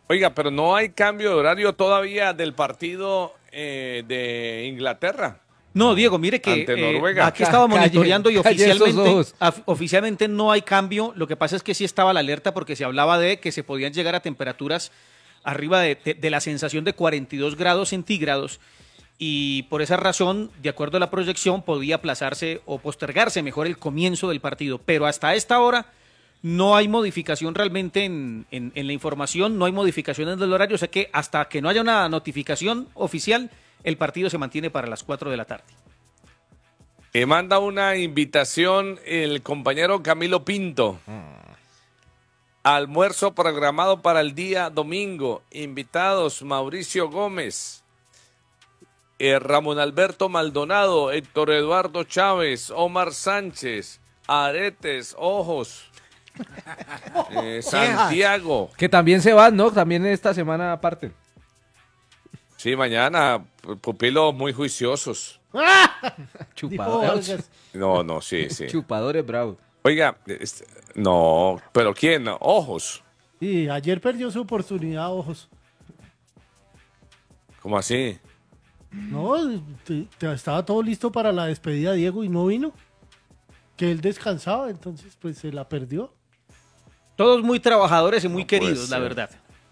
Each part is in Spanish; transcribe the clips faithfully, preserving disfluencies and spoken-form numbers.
Oiga, pero no hay cambio de horario todavía del partido eh, de Inglaterra No, Diego, mire que ante eh, Noruega. aquí estaba monitoreando y calle esos oficialmente, ojos. af- oficialmente no hay cambio. Lo que pasa es que sí estaba la alerta porque se hablaba de que se podían llegar a temperaturas arriba de, de- de la sensación de cuarenta y dos grados centígrados y por esa razón, de acuerdo a la proyección, podía aplazarse o postergarse mejor el comienzo del partido. Pero hasta esta hora no hay modificación realmente en, en- en la información, no hay modificaciones del horario, o sea que hasta que no haya una notificación oficial, el partido se mantiene para las cuatro de la tarde. Me manda una invitación el compañero Camilo Pinto. Almuerzo programado para el día domingo. Invitados Mauricio Gómez, eh, Ramón Alberto Maldonado, Héctor Eduardo Chávez, Omar Sánchez, Aretes, Ojos, eh, Santiago. Que también se van, ¿no? También esta semana aparte. Sí, mañana, pupilos muy juiciosos. Chupadores. No, no, sí, sí. Chupadores bravos. Oiga, este, no, pero ¿quién? Ojos. Y ayer perdió su oportunidad, Ojos. ¿Cómo así? No, te- te- estaba todo listo para la despedida, Diego, y no vino. Que él descansaba, entonces pues se la perdió. Todos muy trabajadores y muy No puede queridos, la ser. verdad.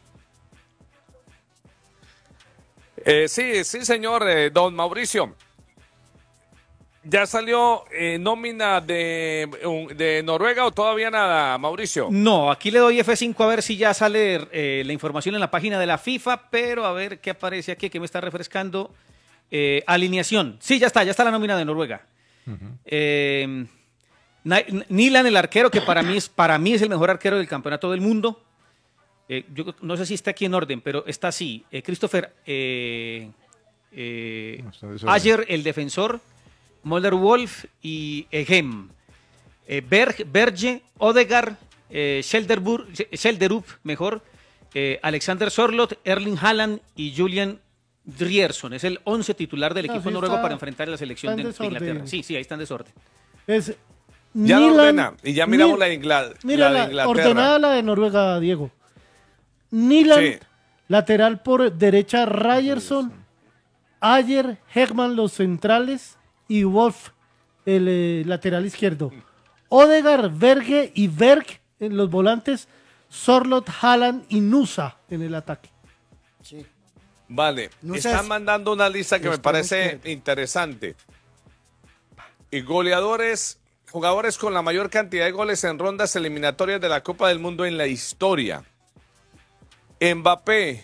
Eh, sí, sí, señor, eh, don Mauricio. ¿Ya salió eh, nómina de, un- de Noruega o todavía nada, Mauricio? No, aquí le doy F cinco a ver si ya sale eh, la información en la página de la FIFA, pero a ver qué aparece aquí, que me está refrescando. Eh, alineación. Sí, ya está, ya está la nómina de Noruega. Eh, Na- Nilan, el arquero, que para mí, es, para mí es el mejor arquero del campeonato del mundo. Eh, yo no sé si está aquí en orden, pero está así. Eh, Christopher eh, eh, No, está en desorden. Ayer, el defensor, Mulder Wolf y Egem. Eh, Berg, Berge, Odegaard, eh, Schelderbur- Schelderup, mejor, eh, Alexander Sorloth, Erling Haaland y Julian Drierson. Es el once titular del No, equipo sí noruego está- para enfrentar a la selección está de, en de desorden. Inglaterra. Sí, sí, ahí está en desorden. Es Ya la Nilan- ordena, y ya miramos Ni- la, de Ingla- Mira, la de la, Inglaterra. ordenada la de Noruega, Diego. Nilan, Sí. lateral por derecha, Ryerson, Ayer, Hegman, los centrales, y Wolf, el eh, lateral izquierdo. Odegaard, Berge y Berg en los volantes, Sorloth, Haaland y Nusa en el ataque. Vale, No sé están si- mandando una lista que me Extremo parece izquierdo. interesante. Y goleadores, jugadores con la mayor cantidad de goles en rondas eliminatorias de la Copa del Mundo en la historia. Mbappé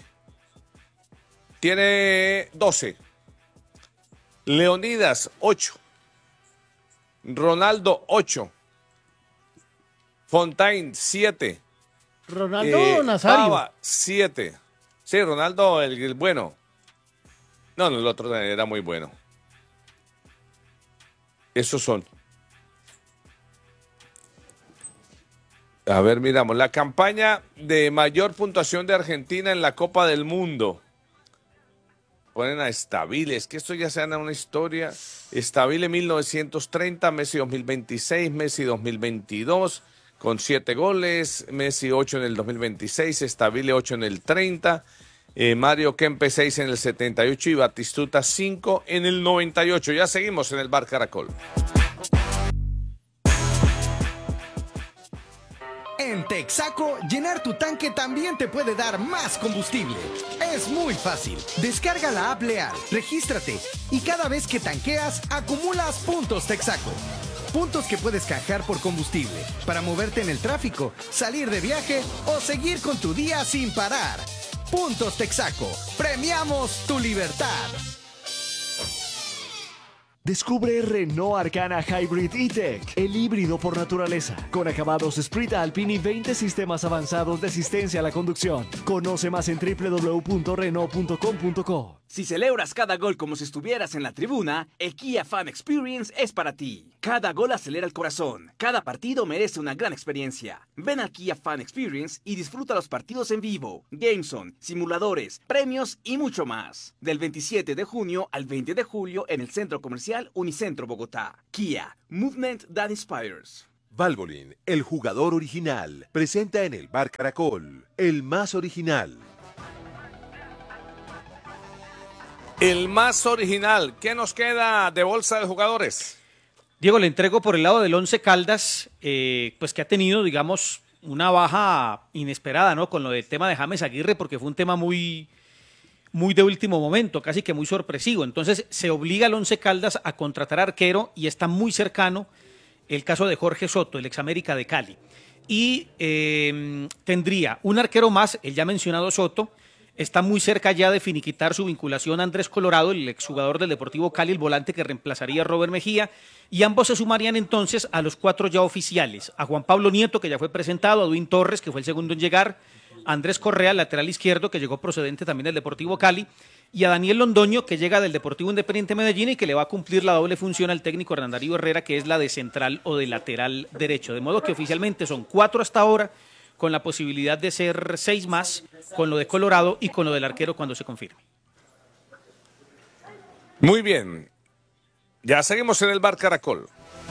tiene doce. Leonidas, ocho. Ronaldo, ocho. Fontaine, siete. Ronaldo Eh, Nazario. Pava, siete. Sí, Ronaldo, el, el bueno. No, no, el otro era muy bueno. Esos son. A ver, miramos. La campaña de mayor puntuación de Argentina en la Copa del Mundo. Ponen a Stabile. Es que esto ya se anda una historia. Stabile mil novecientos treinta, Messi dos mil veintiséis, Messi dos mil veintidós, con siete goles. Messi ocho en el dos mil veintiséis, Stabile ocho en el treinta. Eh, Mario Kempe seis en el setenta y ocho y Batistuta cinco en el noventa y ocho. Ya seguimos en el Bar Caracol. En Texaco, llenar tu tanque también te puede dar más combustible. Es muy fácil. Descarga la app Leal, regístrate y cada vez que tanqueas, acumulas puntos Texaco. Puntos que puedes canjear por combustible para moverte en el tráfico, salir de viaje o seguir con tu día sin parar. Puntos Texaco. Premiamos tu libertad. Descubre Renault Arcana Hybrid E-Tech, el híbrido por naturaleza, con acabados Sprint Alpine y veinte sistemas avanzados de asistencia a la conducción. Conoce más en w w w punto renault punto com punto co. Si celebras cada gol como si estuvieras en la tribuna, el Kia Fan Experience es para ti. Cada gol acelera el corazón. Cada partido merece una gran experiencia. Ven al Kia Fan Experience y disfruta los partidos en vivo, GameZone, simuladores, premios y mucho más. Del veintisiete de junio al veinte de julio en el Centro Comercial Unicentro Bogotá. Kia, Movement That Inspires. Valvoline, el jugador original, presenta en el Bar Caracol, el más original. El más original. ¿Qué nos queda de bolsa de jugadores? Diego, le entrego por el lado del Once Caldas, eh, pues que ha tenido, digamos, una baja inesperada, ¿no? Con lo del tema de James Aguirre, porque fue un tema muy, muy de último momento, casi que muy sorpresivo. Entonces se obliga al Once Caldas a contratar arquero y está muy cercano el caso de Jorge Soto, el ex América de Cali. Y eh, tendría un arquero más, el ya mencionado Soto. Está muy cerca ya de finiquitar su vinculación a Andrés Colorado, el exjugador del Deportivo Cali, el volante que reemplazaría a Robert Mejía, y ambos se sumarían entonces a los cuatro ya oficiales, a Juan Pablo Nieto, que ya fue presentado, a Duin Torres, que fue el segundo en llegar, a Andrés Correa, lateral izquierdo, que llegó procedente también del Deportivo Cali, y a Daniel Londoño, que llega del Deportivo Independiente Medellín y que le va a cumplir la doble función al técnico Hernán Darío Herrera, que es la de central o de lateral derecho. De modo que oficialmente son cuatro hasta ahora, con la posibilidad de ser seis más, con lo de Colorado y con lo del arquero cuando se confirme. Muy bien. Ya seguimos en el Bar Caracol.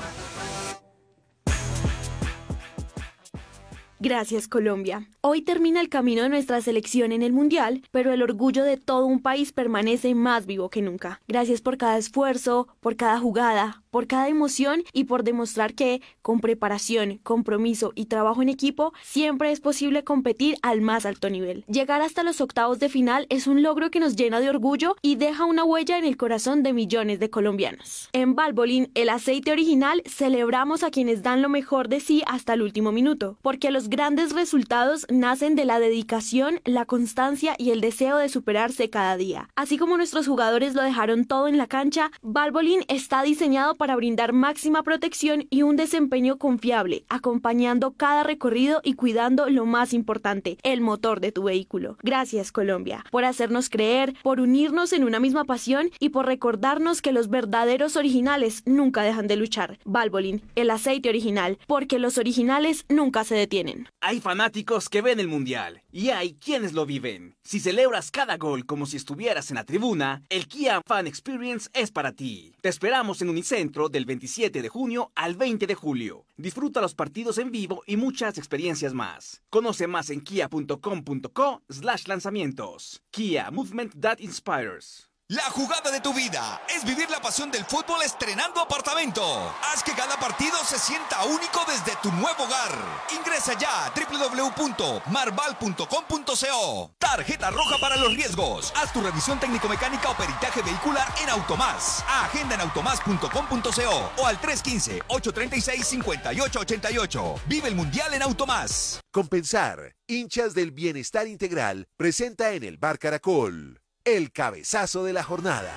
Gracias, Colombia. Hoy termina el camino de nuestra selección en el Mundial, pero el orgullo de todo un país permanece más vivo que nunca. Gracias por cada esfuerzo, por cada jugada, por cada emoción y por demostrar que, con preparación, compromiso y trabajo en equipo, siempre es posible competir al más alto nivel. Llegar hasta los octavos de final es un logro que nos llena de orgullo y deja una huella en el corazón de millones de colombianos. En Valvoline, el aceite original, celebramos a quienes dan lo mejor de sí hasta el último minuto, porque los grandes resultados nacen de la dedicación, la constancia y el deseo de superarse cada día. Así como nuestros jugadores lo dejaron todo en la cancha, Valvoline está diseñado para brindar máxima protección y un desempeño confiable, acompañando cada recorrido y cuidando lo más importante, el motor de tu vehículo. Gracias, Colombia, por hacernos creer, por unirnos en una misma pasión y por recordarnos que los verdaderos originales nunca dejan de luchar. Valvoline, el aceite original, porque los originales nunca se detienen. Hay fanáticos que ven el Mundial y hay quienes lo viven. Si celebras cada gol como si estuvieras en la tribuna, el Kia Fan Experience es para ti. Te esperamos en Unicentro del veintisiete de junio al veinte de julio. Disfruta los partidos en vivo y muchas experiencias más. Conoce más en kia punto com punto co slash lanzamientos. Kia, movement that inspires. La jugada de tu vida es vivir la pasión del fútbol estrenando apartamento. Haz que cada partido se sienta único desde tu nuevo hogar. Ingresa ya a doble u doble u doble u punto marval punto com punto co. Tarjeta roja para los riesgos. Haz tu revisión técnico-mecánica o peritaje vehicular en Automás. Agenda en automás punto com punto co o al tres uno cinco, ocho tres seis, cinco ocho ocho ocho. Vive el Mundial en Automás. Compensar, hinchas del bienestar integral, presenta en el Bar Caracol el cabezazo de la jornada.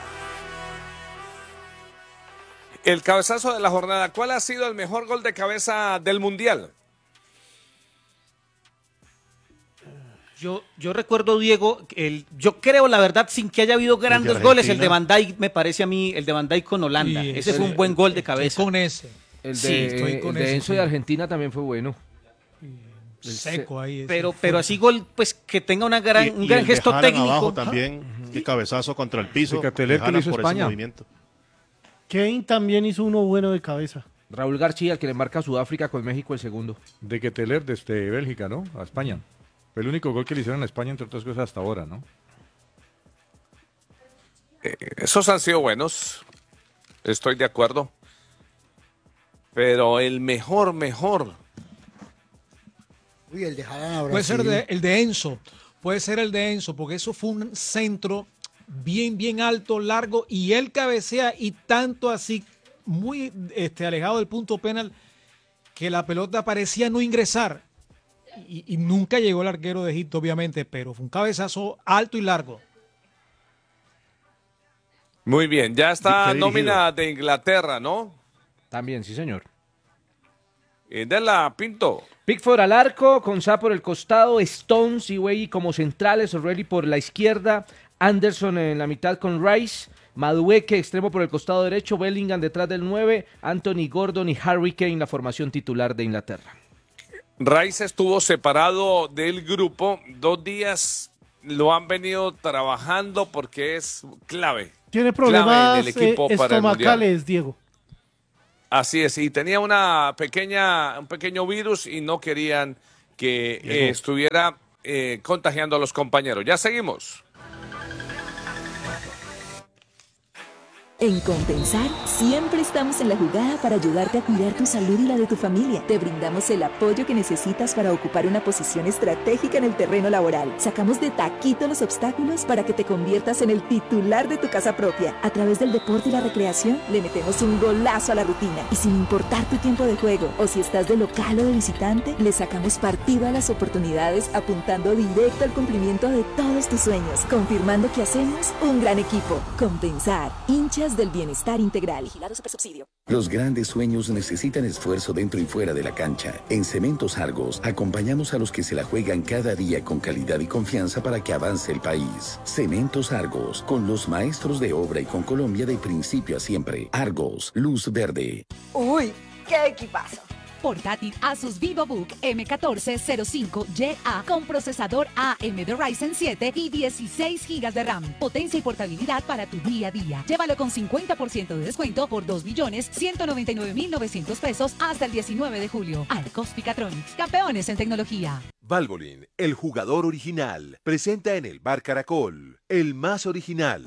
El cabezazo de la jornada. ¿Cuál ha sido el mejor gol de cabeza del Mundial? Yo, yo recuerdo, Diego, el, yo creo, la verdad, sin que haya habido grandes goles, el de Van Dijk me parece a mí, el de Van Dijk con Holanda. Sí, ese el, fue un buen gol de cabeza. Con ese. El de, Sí, estoy con el de eso, Enzo sí. de Argentina también fue bueno. El seco ahí. ese Pero, fue. pero así gol, pues que tenga una gran, Y- un y gran el de gesto Haaland técnico. abajo también, qué cabezazo contra el piso. Sí, que Teler de que le Haaland hizo por ese España. movimiento. Kane también hizo uno bueno de cabeza. Raúl García, el que le marca a Sudáfrica con México el segundo. De Keteler desde Bélgica, ¿no? A España. Fue el único gol que le hicieron a España, entre otras cosas, hasta ahora, ¿no? Eh, esos han sido buenos. Estoy de acuerdo. Pero el mejor, mejor. Uy, el de Haaland a Puede ser Brasil. de- el de Enzo. Puede ser el de Enzo, porque eso fue un centro bien, bien alto, largo, y él cabecea y tanto así, muy este, alejado del punto penal, que la pelota parecía no ingresar. Y, y nunca llegó el arquero de Egipto, obviamente, pero fue un cabezazo alto y largo. Muy bien, ya está Qué dirigido. nómina de Inglaterra, ¿no? También, sí, señor. Eh, de la Pinto. Pickford al arco, Konsa por el costado, Stones y Wey como centrales, O'Reilly por la izquierda, Anderson en la mitad con Rice, Madueke extremo por el costado derecho, Bellingham detrás del nueve, Anthony Gordon y Harry Kane la formación titular de Inglaterra. Rice estuvo separado del grupo. Dos días lo han venido trabajando porque es clave. Tiene clave problemas en el equipo eh, para el Mundial. estomacales, Diego. Así es, y tenía una pequeña, un pequeño virus y no querían que eh, estuviera eh, contagiando a los compañeros. Ya seguimos. En Compensar, siempre estamos en la jugada para ayudarte a cuidar tu salud y la de tu familia. Te brindamos el apoyo que necesitas para ocupar una posición estratégica en el terreno laboral. Sacamos de taquito los obstáculos para que te conviertas en el titular de tu casa propia. A través del deporte y la recreación, le metemos un golazo a la rutina. Y sin importar tu tiempo de juego, o si estás de local o de visitante, le sacamos partido a las oportunidades apuntando directo al cumplimiento de todos tus sueños, confirmando que hacemos un gran equipo. Compensar, hinchas del bienestar integral. Vigilado Supersubsidio. Los grandes sueños necesitan esfuerzo dentro y fuera de la cancha. En Cementos Argos acompañamos a los que se la juegan cada día con calidad y confianza para que avance el país. Cementos Argos, con los maestros de obra y con Colombia de principio a siempre. Argos, luz verde. Uy, qué equipazo. Portátil Asus VivoBook eme catorce cero cinco Y A con procesador A M D Ryzen siete y dieciséis gigas de RAM. Potencia y portabilidad para tu día a día. Llévalo con cincuenta por ciento de descuento por dos millones ciento noventa y nueve mil novecientos pesos hasta el diecinueve de julio. Arcos Picatronics, campeones en tecnología. Valvoline, el jugador original, presenta en el Bar Caracol, el más original.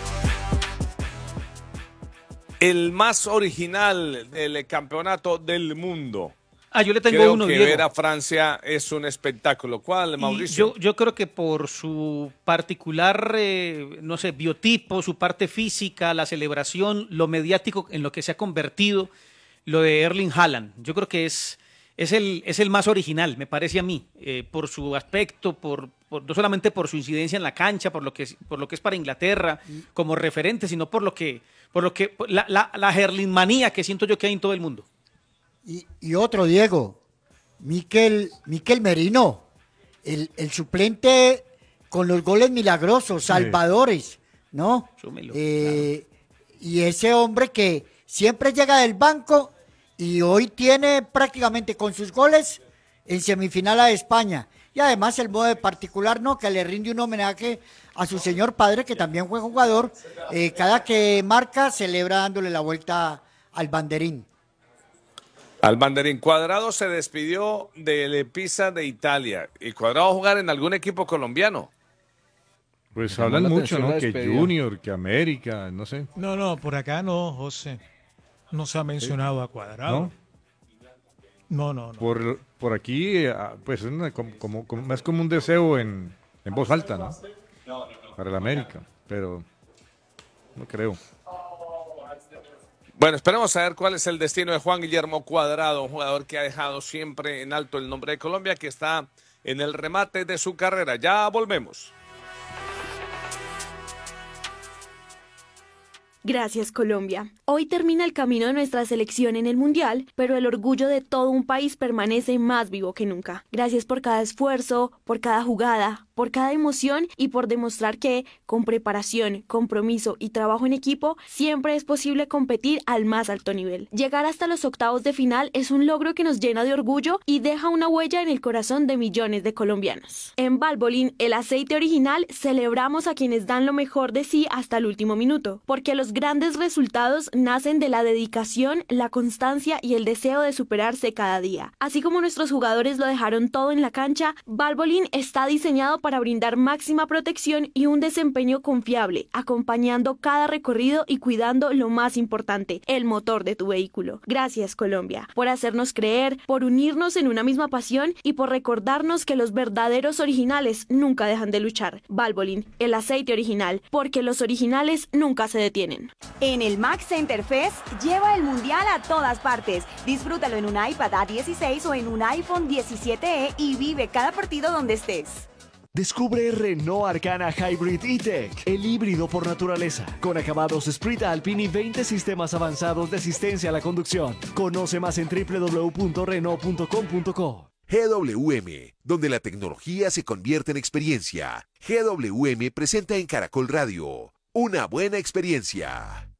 El más original del campeonato del mundo. Ah, yo le tengo creo uno, que Diego. ver a Francia es un espectáculo. ¿Cuál, Mauricio? Yo, yo creo que por su particular, eh, no sé, biotipo, su parte física, la celebración, lo mediático en lo que se ha convertido, lo de Erling Haaland. Yo creo que es, es, el, es el más original, me parece a mí, eh, por su aspecto, por, por, no solamente por su incidencia en la cancha, por lo que, por lo que es para Inglaterra como referente, sino por lo que... Por lo que la, la, la Herlingmanía que siento yo que hay en todo el mundo. Y, y otro, Diego, Miquel, Miquel Merino, el, el suplente con los goles milagrosos, salvadores, ¿no? Súmelo, eh, claro. Y ese hombre que siempre llega del banco y hoy tiene prácticamente con sus goles en semifinal a España. Y además el modo de particular, ¿no? Que le rinde un homenaje a su señor padre, que también fue jugador. Eh, cada que marca, celebra dándole la vuelta al banderín. Al banderín. Cuadrado se despidió del Pisa de Italia. ¿Y Cuadrado va a jugar en algún equipo colombiano? Pues Me hablan llamó la mucho, atención ¿no? la Que despedida. Junior, que América, no sé. No, no, por acá no, José. No se ha mencionado a Cuadrado. ¿No? No, no, no. Por, por aquí, eh, pues es una- como, como- como- más como un deseo en, en voz alta, ¿no? Para el América, pero no creo. Bueno, esperemos a ver cuál es el destino de Juan Guillermo Cuadrado, un jugador que ha dejado siempre en alto el nombre de Colombia, que está en el remate de su carrera. Ya volvemos. Gracias, Colombia. Hoy termina el camino de nuestra selección en el Mundial, pero el orgullo de todo un país permanece más vivo que nunca. Gracias por cada esfuerzo, por cada jugada, por cada emoción y por demostrar que, con preparación, compromiso y trabajo en equipo, siempre es posible competir al más alto nivel. Llegar hasta los octavos de final es un logro que nos llena de orgullo y deja una huella en el corazón de millones de colombianos. En Valvoline, el aceite original, celebramos a quienes dan lo mejor de sí hasta el último minuto, porque los grandes resultados nacen de la dedicación, la constancia y el deseo de superarse cada día. Así como nuestros jugadores lo dejaron todo en la cancha, Valvoline está diseñado para brindar máxima protección y un desempeño confiable, acompañando cada recorrido y cuidando lo más importante, el motor de tu vehículo. Gracias, Colombia, por hacernos creer, por unirnos en una misma pasión y por recordarnos que los verdaderos originales nunca dejan de luchar. Valvoline, el aceite original, porque los originales nunca se detienen. En el Max Center Fest, lleva el mundial a todas partes. Disfrútalo en un iPad A dieciséis o en un iPhone diecisiete E y vive cada partido donde estés. Descubre Renault Arcana Hybrid E-Tech, el híbrido por naturaleza, con acabados Sprint Alpine y veinte sistemas avanzados de asistencia a la conducción. Conoce más en doble u doble u doble u punto renault punto com punto co. G W M, donde la tecnología se convierte en experiencia. G W M presenta en Caracol Radio, una buena experiencia.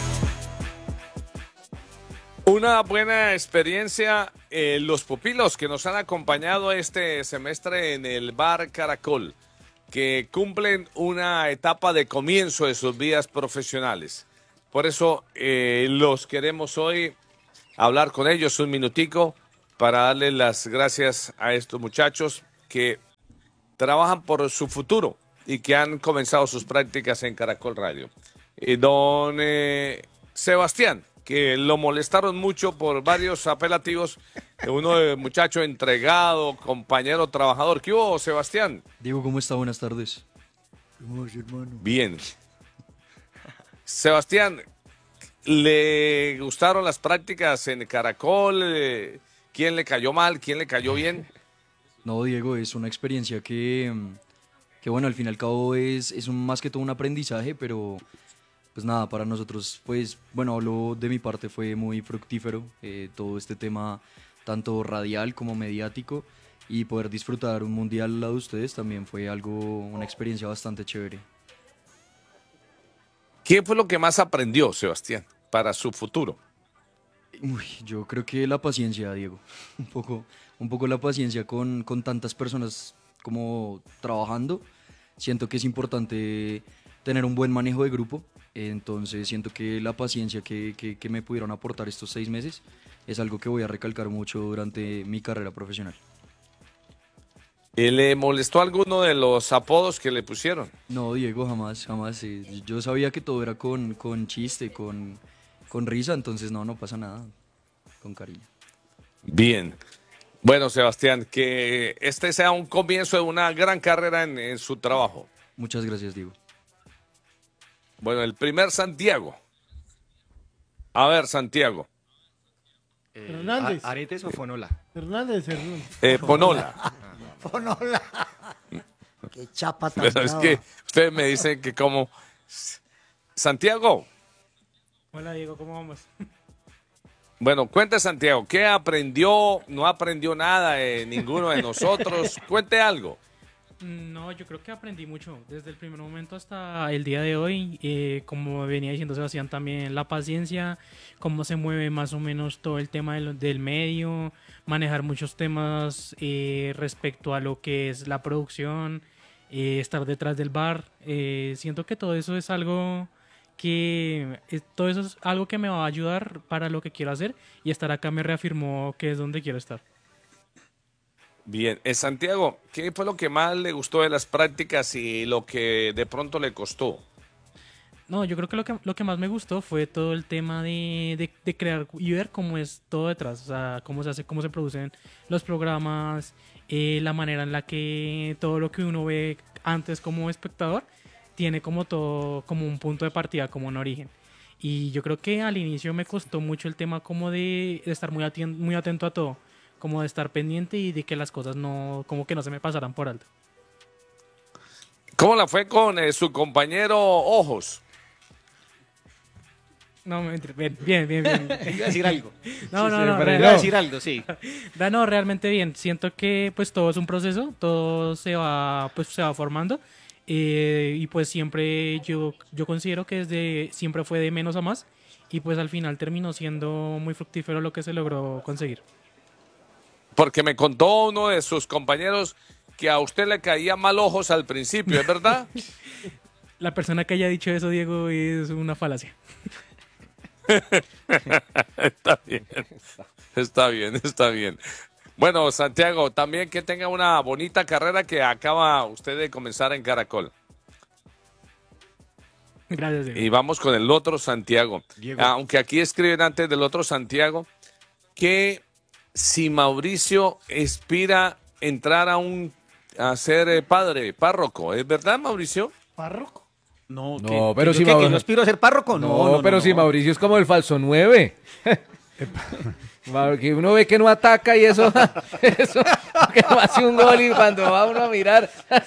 Una buena experiencia, eh, los pupilos que nos han acompañado este semestre en el Bar Caracol, que cumplen una etapa de comienzo de sus vidas profesionales. Por eso eh, los queremos hoy hablar con ellos un minutico para darles las gracias a estos muchachos que trabajan por su futuro y que han comenzado sus prácticas en Caracol Radio. Eh, don eh, Sebastián, que lo molestaron mucho por varios apelativos. Uno de muchacho entregado, compañero trabajador. ¿Qué hubo, Sebastián? Diego, ¿cómo está? Buenas tardes. Bien. Sebastián, ¿le gustaron las prácticas en Caracol? Eh, ¿Quién le cayó mal? ¿Quién le cayó bien? No, Diego, es una experiencia que, que bueno, al fin y al cabo es, es un, más que todo un aprendizaje, pero pues nada, para nosotros, pues, bueno, hablo de mi parte, fue muy fructífero eh, todo este tema, tanto radial como mediático, y poder disfrutar un mundial al lado de ustedes también fue algo, una experiencia bastante chévere. ¿Qué fue lo que más aprendió, Sebastián, para su futuro? Uy, yo creo que la paciencia, Diego, un poco, un poco la paciencia con, con tantas personas como trabajando. Siento que es importante tener un buen manejo de grupo, entonces siento que la paciencia que, que, que me pudieron aportar estos seis meses es algo que voy a recalcar mucho durante mi carrera profesional. ¿Le molestó alguno de los apodos que le pusieron? No, Diego, jamás, jamás. eh, Yo sabía que todo era con, con chiste, con, con risa, entonces no, no pasa nada, con cariño. Bien. Bueno, Sebastián, que este sea un comienzo de una gran carrera en, en su trabajo. Muchas gracias, Diego. Bueno, el primer Santiago. A ver, Santiago. Hernández. ¿A- ¿Aretes o Fonola? Hernández, Hernández. Eh, Ponola. Ponola. Qué chapa tan Pero es brava. que ustedes me dicen que como... Santiago. Hola Diego, ¿cómo vamos? Bueno, cuente, Santiago, ¿qué aprendió? ¿No aprendió nada de ninguno de nosotros? Cuente algo. No, yo creo que aprendí mucho desde el primer momento hasta el día de hoy. Eh, como venía diciendo Sebastián también, la paciencia, cómo se mueve más o menos todo el tema del, del medio, manejar muchos temas eh, respecto a lo que es la producción, eh, estar detrás del bar. Eh, siento que todo eso es algo que eh, todo eso es algo que me va a ayudar para lo que quiero hacer, y estar acá me reafirmó que es donde quiero estar. Bien, eh, Santiago, ¿qué fue lo que más le gustó de las prácticas y lo que de pronto le costó? No, yo creo que lo que, lo que más me gustó fue todo el tema de, de, de crear y ver cómo es todo detrás, o sea, cómo se hace, cómo se producen los programas, eh, la manera en la que todo lo que uno ve antes como espectador tiene como todo, como un punto de partida, como un origen. Y yo creo que al inicio me costó mucho el tema como de, de estar muy, atien- muy atento a todo, como de estar pendiente y de que las cosas no, como que no se me pasaran por alto. ¿Cómo la fue con eh, su compañero Ojos? No, mentira, bien, bien, bien. bien. Iba a decir algo. No, Sí, no, sí, no. pero real- iba a decir algo, sí. Da, no, realmente bien. Siento que pues todo es un proceso, todo se va, pues se va formando. Eh, y pues siempre yo, yo considero que desde siempre fue de menos a más, y pues al final terminó siendo muy fructífero lo que se logró conseguir. Porque me contó uno de sus compañeros que a usted le caía mal Ojos al principio, ¿es verdad? La persona que haya dicho eso, Diego, es una falacia. Está bien, está bien, está bien. Bueno, Santiago, también que tenga una bonita carrera que acaba usted de comenzar en Caracol. Gracias, Diego. Y vamos con el otro Santiago. Diego. Aunque aquí escriben antes del otro Santiago que si Mauricio aspira a entrar a un a ser eh, padre, párroco, ¿es verdad, Mauricio? ¿Párroco? No, No, pero si ¿qué, que Mauricio- yo aspiro a ser párroco? No, No, no, no, pero no. si Mauricio es como el falso nueve. Que uno ve que no ataca y eso, eso que no hace un gol, y cuando va uno a mirar,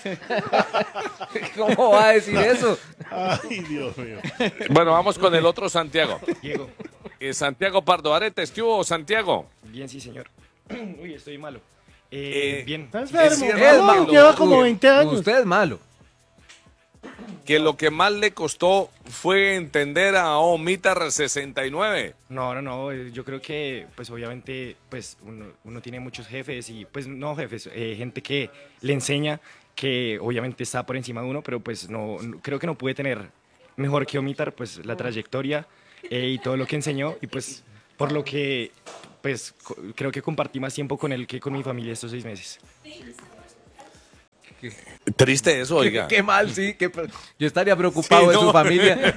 ¿cómo va a decir eso? Ay, Dios mío. Bueno, vamos con el otro Santiago. Diego. Eh, Santiago Pardo Aretes, ¿qué hubo, Santiago? Bien, sí, señor. Uy, estoy malo. Eh, Eh, bien. Está Sí, enfermo. sí, es Malo, malo. lleva como Uy, veinte años. Usted es malo. Que lo que más le costó fue entender a Omitar sesenta y nueve. No, no, no, eh, yo creo que pues obviamente pues uno, uno tiene muchos jefes y pues no jefes, eh, gente que le enseña, que obviamente está por encima de uno, pero pues no, no- creo que no puede tener mejor que Omitar pues la trayectoria eh, y todo lo que enseñó, y pues por lo que pues co- creo que compartí más tiempo con él que con mi familia estos seis meses. Triste eso, oiga. Qué, qué mal, sí. Qué, yo estaría preocupado Sí, de no. su familia.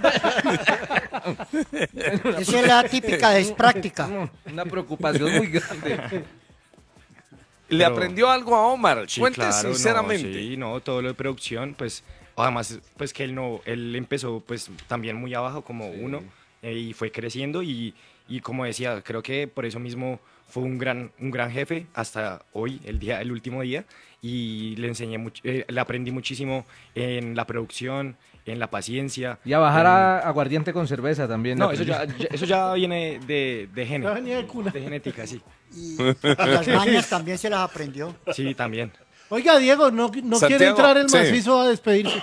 Esa es la típica despráctica. Una preocupación muy grande. ¿Le Pero- aprendió algo a Omar? Sí, Cuente claro, no, sinceramente. sí, no, todo lo de producción, pues, además, pues que él no, él empezó pues también muy abajo como uno eh, y fue creciendo y, y como decía, creo que por eso mismo fue un gran, un gran jefe hasta hoy, el día, el último día, y le enseñé mucho, eh, le aprendí muchísimo en la producción, en la paciencia. Y a bajar en- a aguardiente con cerveza también. No, eso ya, ya- eso ya viene de, de gene, Ya venía de cuna. de genética, sí. Y las mañas también se las aprendió. Sí, también. Oiga, Diego, no, no quiere Santiago, entrar el sí. macizo a despedirse.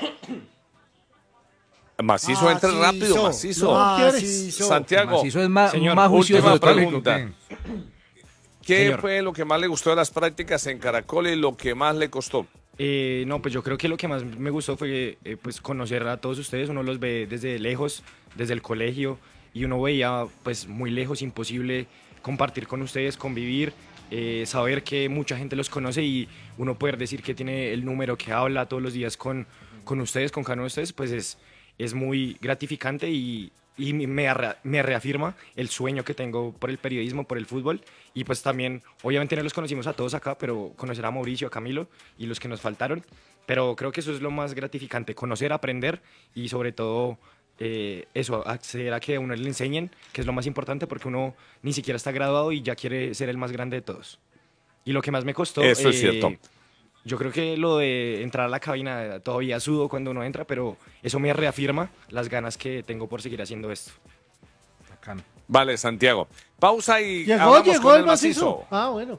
Macizo, entra Macizo. rápido, Macizo. No quieres. Macizo. Santiago, Macizo es más, Señor, más juicioso última de todo. pregunta. ¿Qué Señor. fue lo que más le gustó de las prácticas en Caracol y lo que más le costó? Eh, no, pues yo creo que lo que más me gustó fue eh, pues conocer a todos ustedes. Uno los ve desde lejos, desde el colegio, y uno veía pues muy lejos, imposible compartir con ustedes, convivir, eh, saber que mucha gente los conoce y uno poder decir que tiene el número, que habla todos los días con, con ustedes, con cada uno de ustedes, pues es, es muy gratificante y, y me, arra- me reafirma el sueño que tengo por el periodismo, por el fútbol. Y pues también, obviamente no los conocimos a todos acá, pero conocer a Mauricio, a Camilo y los que nos faltaron. Pero creo que eso es lo más gratificante, conocer, aprender y sobre todo eh, eso, acceder a que a uno le enseñen, que es lo más importante porque uno ni siquiera está graduado y ya quiere ser el más grande de todos. Y lo que más me costó... Eso es eh, cierto. Yo creo que lo de entrar a la cabina, todavía sudo cuando uno entra, pero eso me reafirma las ganas que tengo por seguir haciendo esto. Bacano. Vale, Santiago. Pausa y Llegó, hablamos llegó con el el macizo. macizo. Ah, bueno.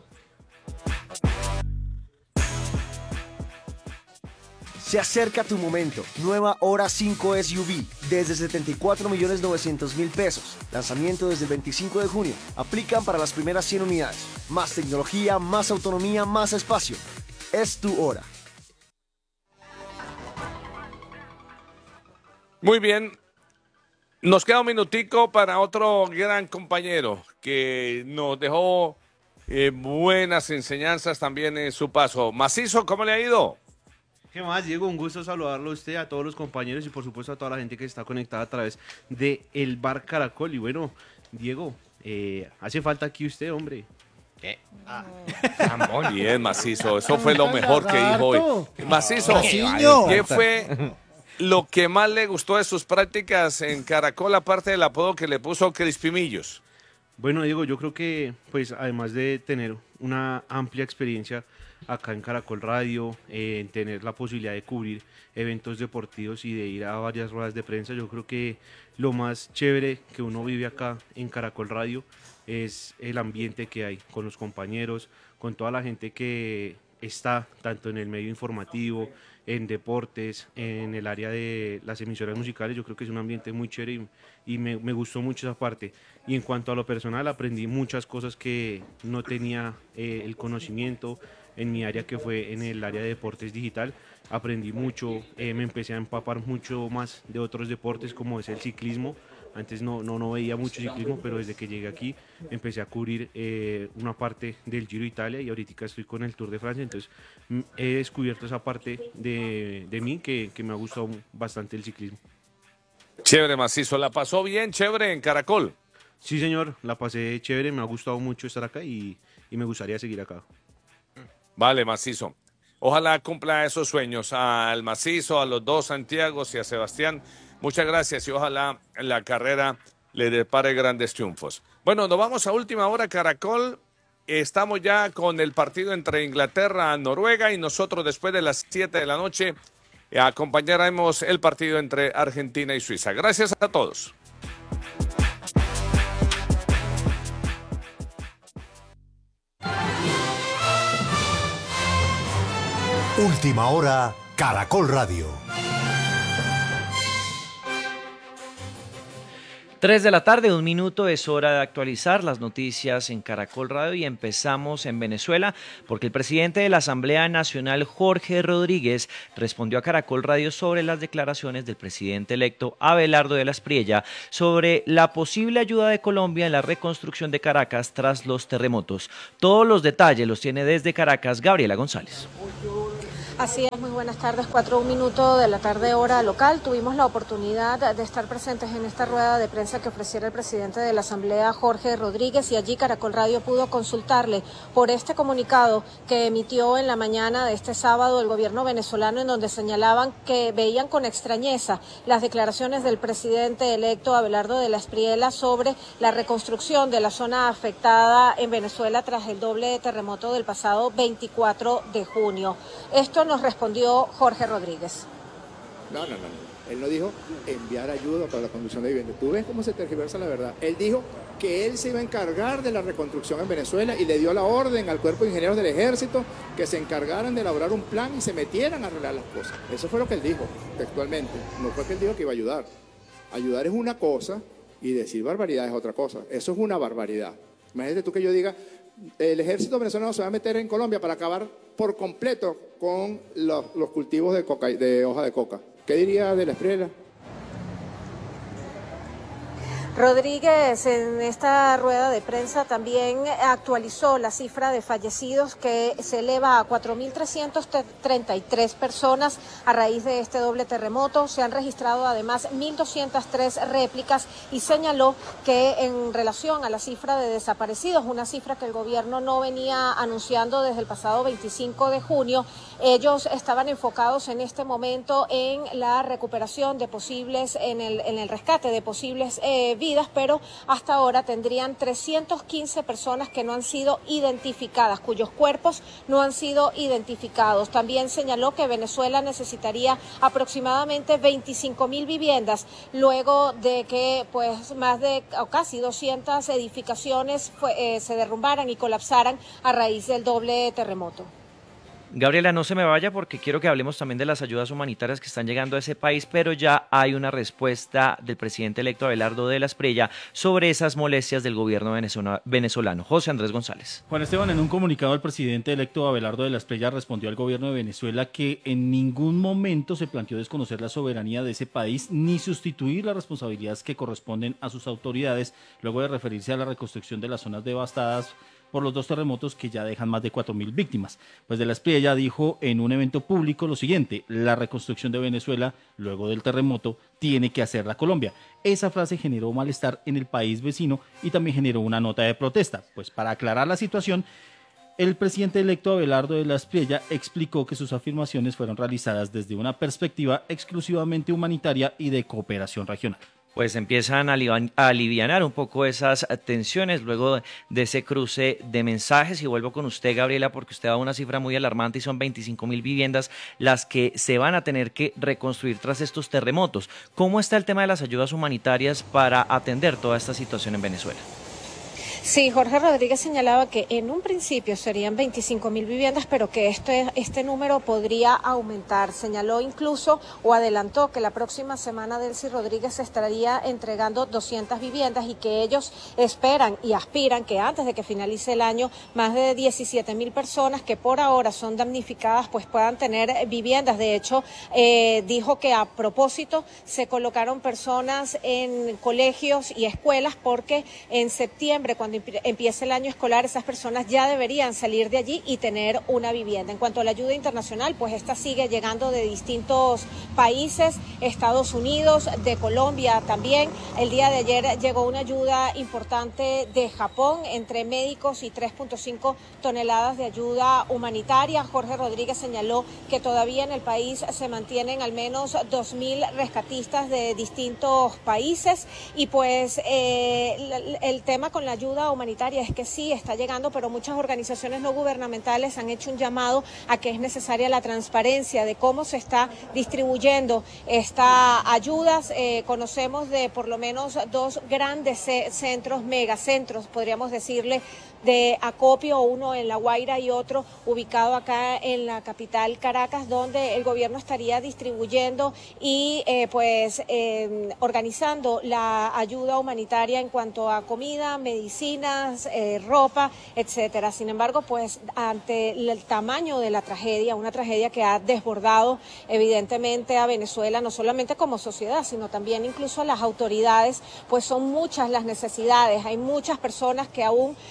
Se acerca tu momento. Nueva Hora cinco S U V desde setenta y cuatro millones novecientos mil pesos. Lanzamiento desde el veinticinco de junio. Aplican para las primeras cien unidades. Más tecnología, más autonomía, más espacio. Es tu hora. Muy bien. Nos queda un minutico para otro gran compañero que nos dejó eh, buenas enseñanzas también en su paso. Macizo, ¿cómo le ha ido? ¿Qué más, Diego? Un gusto saludarlo a usted, a todos los compañeros y por supuesto a toda la gente que está conectada a través de el Bar Caracol. Y bueno, Diego, eh, hace falta aquí usted, hombre. ¿Qué? Ah. Bien, Macizo. Eso fue lo mejor que dijo hoy. Macizo, Maciño. ¿qué fue lo que más le gustó de sus prácticas en Caracol, aparte del apodo que le puso Crispimillos? Bueno, Diego, yo creo que, pues, además de tener una amplia experiencia acá en Caracol Radio, eh, en tener la posibilidad de cubrir eventos deportivos y de ir a varias ruedas de prensa, yo creo que lo más chévere que uno vive acá en Caracol Radio es el ambiente que hay con los compañeros, con toda la gente que está tanto en el medio informativo, en deportes, en el área de las emisoras musicales. Yo creo que es un ambiente muy chévere y, y me, me gustó mucho esa parte. Y en cuanto a lo personal, aprendí muchas cosas que no tenía eh, el conocimiento en mi área, que fue en el área de deportes digital. Aprendí mucho, eh, me empecé a empapar mucho más de otros deportes como es el ciclismo. Antes no, no, no veía mucho ciclismo, pero desde que llegué aquí empecé a cubrir eh, una parte del Giro de Italia y ahorita estoy con el Tour de Francia. Entonces mm, he descubierto esa parte de, de mí que, que me ha gustado bastante el ciclismo. Chévere, Macizo. ¿La pasó bien, chévere, en Caracol? Sí, señor, la pasé chévere, me ha gustado mucho estar acá y, y me gustaría seguir acá. Vale, Macizo. Ojalá cumpla esos sueños al Macizo, a los dos Santiagos y a Sebastián. Muchas gracias y ojalá la carrera le depare grandes triunfos. Bueno, nos vamos a última hora, Caracol. Estamos ya con el partido entre Inglaterra y Noruega y nosotros después de las siete de la noche acompañaremos el partido entre Argentina y Suiza. Gracias a todos. Última hora, Caracol Radio. Tres de la tarde, un minuto, es hora de actualizar las noticias en Caracol Radio y empezamos en Venezuela porque el presidente de la Asamblea Nacional, Jorge Rodríguez, respondió a Caracol Radio sobre las declaraciones del presidente electo Abelardo de la Espriella sobre la posible ayuda de Colombia en la reconstrucción de Caracas tras los terremotos. Todos los detalles los tiene desde Caracas Gabriela González. Así es, muy buenas tardes, cuatro un minuto de la tarde hora local. Tuvimos la oportunidad de estar presentes en esta rueda de prensa que ofreciera el presidente de la Asamblea, Jorge Rodríguez, y allí Caracol Radio pudo consultarle por este comunicado que emitió en la mañana de este sábado el gobierno venezolano, en donde señalaban que veían con extrañeza las declaraciones del presidente electo Abelardo de la Espriella sobre la reconstrucción de la zona afectada en Venezuela tras el doble terremoto del pasado veinticuatro de junio. Esto nos respondió Jorge Rodríguez. No, no, no, no. Él no dijo enviar ayuda para la construcción de viviendas. Tú ves cómo se tergiversa la verdad. Él dijo que él se iba a encargar de la reconstrucción en Venezuela y le dio la orden al cuerpo de ingenieros del ejército que se encargaran de elaborar un plan y se metieran a arreglar las cosas. Eso fue lo que él dijo textualmente. No fue que él dijo que iba a ayudar. Ayudar es una cosa y decir barbaridad es otra cosa. Eso es una barbaridad. Imagínate tú que yo diga, el ejército venezolano se va a meter en Colombia para acabar por completo con los, los cultivos de, coca, de hoja de coca. ¿Qué diría de la Espriella? Rodríguez en esta rueda de prensa también actualizó la cifra de fallecidos, que se eleva a cuatro mil trescientas treinta y tres personas a raíz de este doble terremoto. Se han registrado además mil doscientas tres réplicas y señaló que en relación a la cifra de desaparecidos, una cifra que el gobierno no venía anunciando desde el pasado veinticinco de junio, ellos estaban enfocados en este momento en la recuperación de posibles, en el, en el rescate de posibles eh, vidas, pero hasta ahora tendrían trescientas quince personas que no han sido identificadas, cuyos cuerpos no han sido identificados. También señaló que Venezuela necesitaría aproximadamente veinticinco mil viviendas, luego de que pues más de o casi doscientas edificaciones fue, eh, se derrumbaran y colapsaran a raíz del doble terremoto. Gabriela, no se me vaya porque quiero que hablemos también de las ayudas humanitarias que están llegando a ese país, pero ya hay una respuesta del presidente electo Abelardo de la Espriella sobre esas molestias del gobierno venezolano. José Andrés González. Juan Esteban, en un comunicado el presidente electo Abelardo de la Espriella respondió al gobierno de Venezuela que en ningún momento se planteó desconocer la soberanía de ese país ni sustituir las responsabilidades que corresponden a sus autoridades, luego de referirse a la reconstrucción de las zonas devastadas por los dos terremotos que ya dejan más de cuatro mil víctimas. Pues de la Espriella dijo en un evento público lo siguiente: la reconstrucción de Venezuela luego del terremoto tiene que hacerla Colombia. Esa frase generó malestar en el país vecino y también generó una nota de protesta. Pues para aclarar la situación, el presidente electo Abelardo de la Espriella explicó que sus afirmaciones fueron realizadas desde una perspectiva exclusivamente humanitaria y de cooperación regional. Pues empiezan a alivianar un poco esas tensiones luego de ese cruce de mensajes. Y vuelvo con usted, Gabriela, porque usted da una cifra muy alarmante y son veinticinco mil viviendas las que se van a tener que reconstruir tras estos terremotos. ¿Cómo está el tema de las ayudas humanitarias para atender toda esta situación en Venezuela? Sí, Jorge Rodríguez señalaba que en un principio serían veinticinco mil viviendas, pero que este, este número podría aumentar. Señaló incluso o adelantó que la próxima semana Delcy Rodríguez estaría entregando doscientas viviendas y que ellos esperan y aspiran que antes de que finalice el año más de diecisiete mil personas que por ahora son damnificadas pues puedan tener viviendas. De hecho, eh, dijo que a propósito se colocaron personas en colegios y escuelas porque en septiembre, cuando empiece el año escolar, esas personas ya deberían salir de allí y tener una vivienda. En cuanto a la ayuda internacional, pues esta sigue llegando de distintos países, Estados Unidos, de Colombia también. El día de ayer llegó una ayuda importante de Japón, entre médicos y tres punto cinco toneladas de ayuda humanitaria. Jorge Rodríguez señaló que todavía en el país se mantienen al menos dos mil rescatistas de distintos países y pues eh, el, el tema con la ayuda humanitaria es que sí está llegando, pero muchas organizaciones no gubernamentales han hecho un llamado a que es necesaria la transparencia de cómo se está distribuyendo esta ayudas. Eh, conocemos de por lo menos dos grandes centros, megacentros, podríamos decirle, de acopio, uno en La Guaira y otro ubicado acá en la capital Caracas, donde el gobierno estaría distribuyendo y eh, pues eh, organizando la ayuda humanitaria en cuanto a comida, medicinas, eh, ropa, etcétera. Sin embargo, pues ante el tamaño de la tragedia, una tragedia que ha desbordado evidentemente a Venezuela, no solamente como sociedad, sino también incluso a las autoridades, pues son muchas las necesidades, hay muchas personas que aún eh,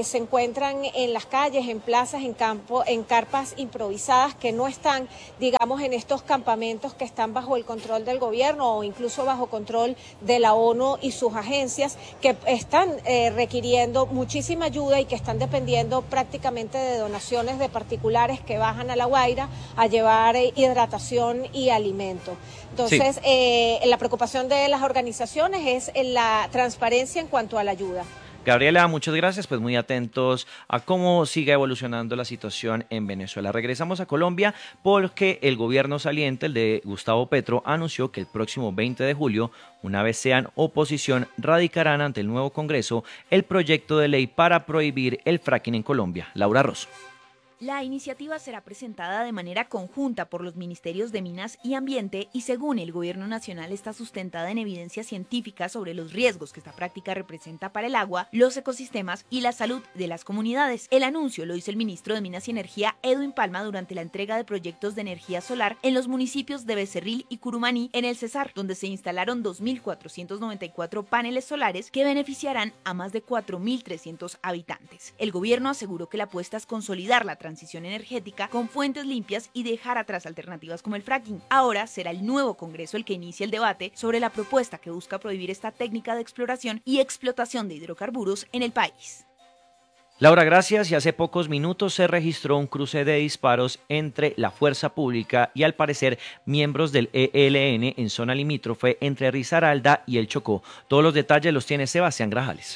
que se encuentran en las calles, en plazas, en campo, en carpas improvisadas, que no están, digamos, en estos campamentos que están bajo el control del gobierno o incluso bajo control de la ONU y sus agencias, que están eh, requiriendo muchísima ayuda y que están dependiendo prácticamente de donaciones de particulares que bajan a La Guaira a llevar eh, hidratación y alimento. Entonces, sí. eh, la preocupación de las organizaciones es la transparencia en cuanto a la ayuda. Gabriela, muchas gracias, pues muy atentos a cómo sigue evolucionando la situación en Venezuela. Regresamos a Colombia porque el gobierno saliente, el de Gustavo Petro, anunció que el próximo veinte de julio, una vez sean oposición, radicarán ante el nuevo Congreso el proyecto de ley para prohibir el fracking en Colombia. Laura Rosso. La iniciativa será presentada de manera conjunta por los ministerios de Minas y Ambiente y, según el Gobierno Nacional, está sustentada en evidencia científica sobre los riesgos que esta práctica representa para el agua, los ecosistemas y la salud de las comunidades. El anuncio lo hizo el ministro de Minas y Energía, Edwin Palma, durante la entrega de proyectos de energía solar en los municipios de Becerril y Curumaní, en el Cesar, donde se instalaron dos mil cuatrocientos noventa y cuatro paneles solares que beneficiarán a más de cuatro mil trescientos habitantes. El gobierno aseguró que la apuesta es consolidar la transición transición energética con fuentes limpias y dejar atrás alternativas como el fracking. Ahora será el nuevo Congreso el que inicie el debate sobre la propuesta que busca prohibir esta técnica de exploración y explotación de hidrocarburos en el país. Laura, gracias. Y hace pocos minutos se registró un cruce de disparos entre la fuerza pública y, al parecer, miembros del E L N en zona limítrofe entre Risaralda y el Chocó. Todos los detalles los tiene Sebastián Grajales.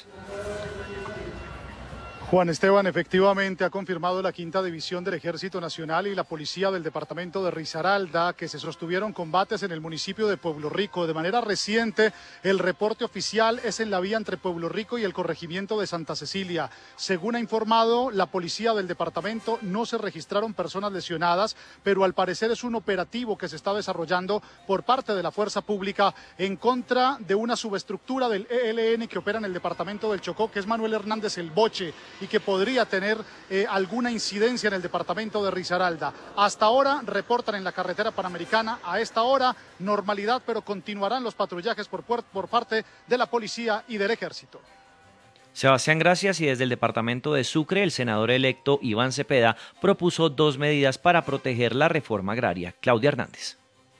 Juan Esteban, efectivamente ha confirmado la Quinta División del Ejército Nacional y la Policía del Departamento de Risaralda que se sostuvieron combates en el municipio de Pueblo Rico. De manera reciente, el reporte oficial es en la vía entre Pueblo Rico y el corregimiento de Santa Cecilia. Según ha informado la Policía del Departamento, no se registraron personas lesionadas, pero al parecer es un operativo que se está desarrollando por parte de la Fuerza Pública en contra de una subestructura del E L N que opera en el Departamento del Chocó, que es Manuel Hernández El Boche, y que podría tener eh, alguna incidencia en el departamento de Risaralda. Hasta ahora reportan en la carretera panamericana, a esta hora normalidad, pero continuarán los patrullajes por, por parte de la policía y del ejército. Sebastián, gracias. Y desde el departamento de Sucre, el senador electo Iván Cepeda propuso dos medidas para proteger la reforma agraria. Claudia Hernández.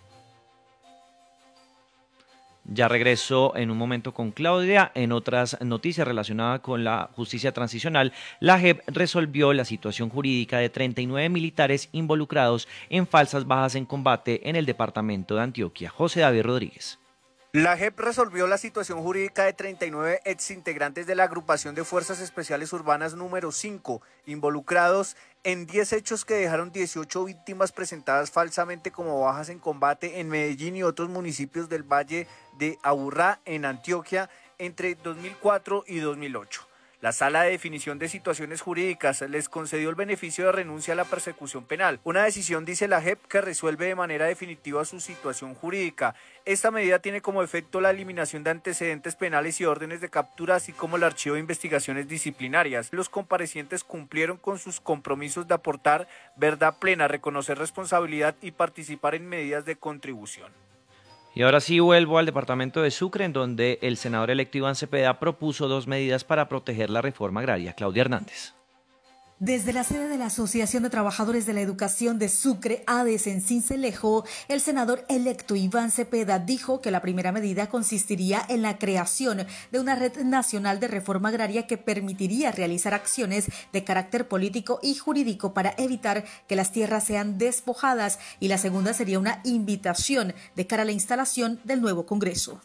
Ya regreso en un momento con Claudia. En otras noticias relacionadas con la justicia transicional, la J E P resolvió la situación jurídica de treinta y nueve militares involucrados en falsas bajas en combate en el departamento de Antioquia. José David Rodríguez. La J E P resolvió la situación jurídica de treinta y nueve exintegrantes de la Agrupación de Fuerzas Especiales Urbanas número cinco, involucrados en diez hechos que dejaron dieciocho víctimas presentadas falsamente como bajas en combate en Medellín y otros municipios del Valle de Aburrá, en Antioquia, entre dos mil cuatro y dos mil ocho. La Sala de Definición de Situaciones Jurídicas les concedió el beneficio de renuncia a la persecución penal, una decisión, dice la J E P, que resuelve de manera definitiva su situación jurídica. Esta medida tiene como efecto la eliminación de antecedentes penales y órdenes de captura, así como el archivo de investigaciones disciplinarias. Los comparecientes cumplieron con sus compromisos de aportar verdad plena, reconocer responsabilidad y participar en medidas de contribución. Y ahora sí vuelvo al departamento de Sucre, en donde el senador electo Iván Cepeda propuso dos medidas para proteger la reforma agraria. Claudia Hernández. Desde la sede de la Asociación de Trabajadores de la Educación de Sucre, ADES, en Sincelejo, el senador electo Iván Cepeda dijo que la primera medida consistiría en la creación de una red nacional de reforma agraria que permitiría realizar acciones de carácter político y jurídico para evitar que las tierras sean despojadas, y la segunda sería una invitación de cara a la instalación del nuevo Congreso.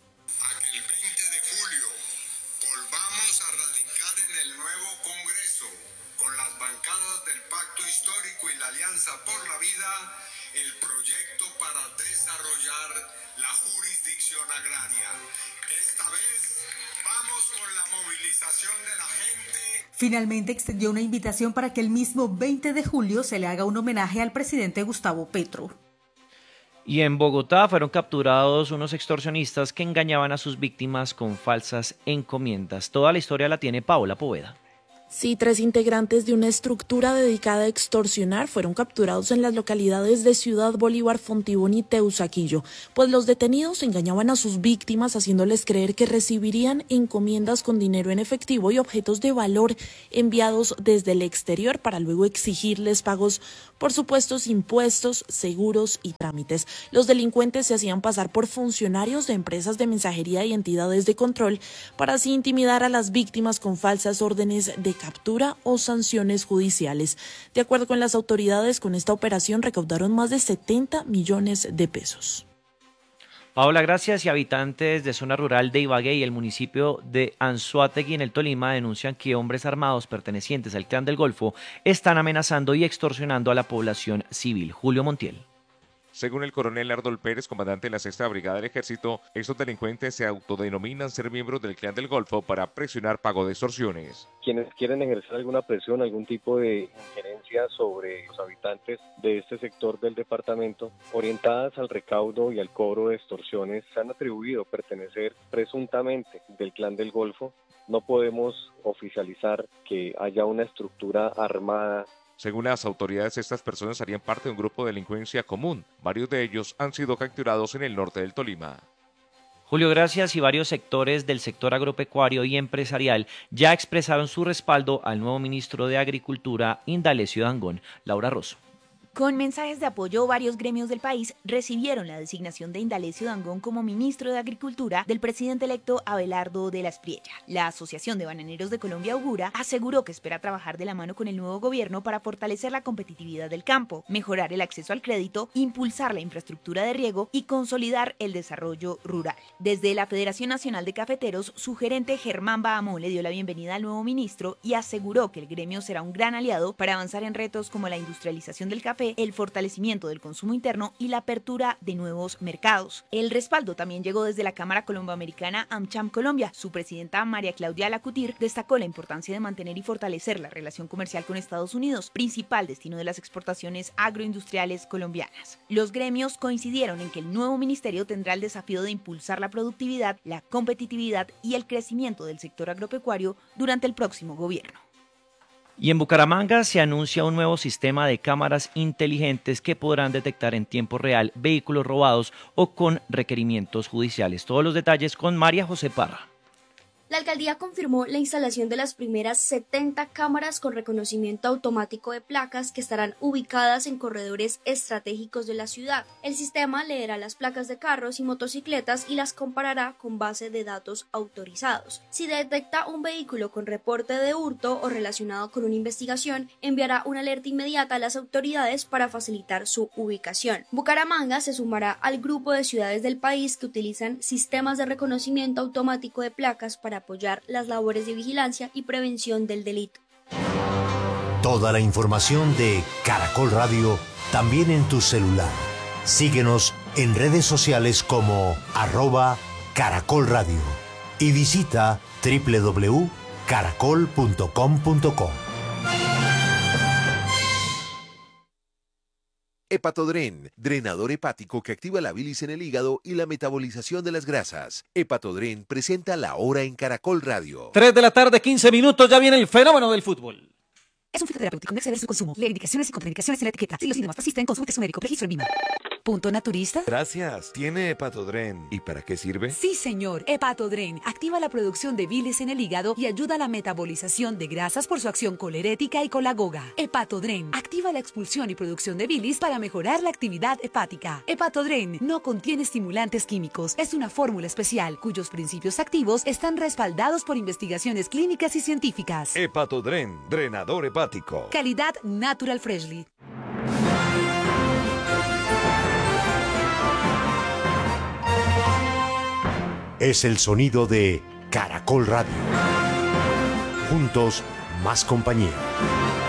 Por la vida, el proyecto para desarrollar la jurisdicción agraria. Esta vez vamos con la movilización de la gente. Finalmente extendió una invitación para que el mismo veinte de julio se le haga un homenaje al presidente Gustavo Petro. Y en Bogotá fueron capturados unos extorsionistas que engañaban a sus víctimas con falsas encomiendas. Toda la historia la tiene Paola Poveda. Sí, tres integrantes de una estructura dedicada a extorsionar fueron capturados en las localidades de Ciudad Bolívar, Fontibón y Teusaquillo, pues los detenidos engañaban a sus víctimas haciéndoles creer que recibirían encomiendas con dinero en efectivo y objetos de valor enviados desde el exterior para luego exigirles pagos por supuestos impuestos, seguros y trámites. Los delincuentes se hacían pasar por funcionarios de empresas de mensajería y entidades de control para así intimidar a las víctimas con falsas órdenes de captura o sanciones judiciales. De acuerdo con las autoridades, con esta operación recaudaron más de setenta millones de pesos. Paola, gracias. Y habitantes de zona rural de Ibagué y el municipio de Anzoátegui en el Tolima denuncian que hombres armados pertenecientes al Clan del Golfo están amenazando y extorsionando a la población civil. Julio Montiel. Según el coronel Ardol Pérez, comandante de la sexta Brigada del Ejército, estos delincuentes se autodenominan ser miembros del Clan del Golfo para presionar pago de extorsiones. Quienes quieren ejercer alguna presión, algún tipo de injerencia sobre los habitantes de este sector del departamento, orientadas al recaudo y al cobro de extorsiones, se han atribuido pertenecer presuntamente del Clan del Golfo. No podemos oficializar que haya una estructura armada. Según las autoridades, estas personas harían parte de un grupo de delincuencia común. Varios de ellos han sido capturados en el norte del Tolima. Julio, gracias. Y varios sectores del sector agropecuario y empresarial ya expresaron su respaldo al nuevo ministro de Agricultura, Indalecio Dangond. Laura Rosso. Con mensajes de apoyo, varios gremios del país recibieron la designación de Indalecio Dangond como ministro de Agricultura del presidente electo Abelardo de la Espriella. La Asociación de Bananeros de Colombia, Augura, aseguró que espera trabajar de la mano con el nuevo gobierno para fortalecer la competitividad del campo, mejorar el acceso al crédito, impulsar la infraestructura de riego y consolidar el desarrollo rural. Desde la Federación Nacional de Cafeteros, su gerente Germán Bahamó le dio la bienvenida al nuevo ministro y aseguró que el gremio será un gran aliado para avanzar en retos como la industrialización del café, el fortalecimiento del consumo interno y la apertura de nuevos mercados. El respaldo también llegó desde la Cámara Colomboamericana AmCham Colombia. Su presidenta María Claudia Alacutir destacó la importancia de mantener y fortalecer la relación comercial con Estados Unidos, principal destino de las exportaciones agroindustriales colombianas. Los gremios coincidieron en que el nuevo ministerio tendrá el desafío de impulsar la productividad, la competitividad y el crecimiento del sector agropecuario durante el próximo gobierno. Y en Bucaramanga se anuncia un nuevo sistema de cámaras inteligentes que podrán detectar en tiempo real vehículos robados o con requerimientos judiciales. Todos los detalles con María José Parra. La alcaldía confirmó la instalación de las primeras setenta cámaras con reconocimiento automático de placas que estarán ubicadas en corredores estratégicos de la ciudad. El sistema leerá las placas de carros y motocicletas y las comparará con base de datos autorizados. Si detecta un vehículo con reporte de hurto o relacionado con una investigación, enviará una alerta inmediata a las autoridades para facilitar su ubicación. Bucaramanga se sumará al grupo de ciudades del país que utilizan sistemas de reconocimiento automático de placas para apoyar las labores de vigilancia y prevención del delito. Toda la información de Caracol Radio también en tu celular. Síguenos en redes sociales como arroba Caracol Radio y visita doble u doble u doble u punto caracol punto com punto co. Hepatodren, drenador hepático que activa la bilis en el hígado y la metabolización de las grasas. Hepatodren presenta La Hora en Caracol Radio. tres de la tarde, quince minutos, ya viene el fenómeno del fútbol. Es un fitoterapéutico, no exceder su consumo. Lee indicaciones y contraindicaciones en la etiqueta. Si los síntomas persisten, consulte a su médico. Registro en Vima. ¿Punto naturista? Gracias. ¿Tiene Hepatodren? ¿Y para qué sirve? Sí, señor. Hepatodren activa la producción de bilis en el hígado y ayuda a la metabolización de grasas por su acción colerética y colagoga. Hepatodren activa la expulsión y producción de bilis para mejorar la actividad hepática. Hepatodren no contiene estimulantes químicos. Es una fórmula especial cuyos principios activos están respaldados por investigaciones clínicas y científicas. Hepatodren, drenador hepático. Calidad Natural Freshly. Es el sonido de Caracol Radio. Juntos, más compañía.